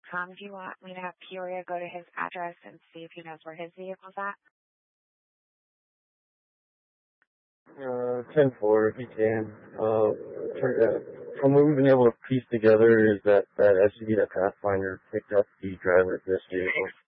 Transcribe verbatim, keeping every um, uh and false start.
Um, do you want me to have Peoria go to his address and see if he knows where his vehicle's at? Uh, ten four, if you can. Uh, from what we've been able to piece together is that that S U V that Pathfinder picked up the driver of this vehicle.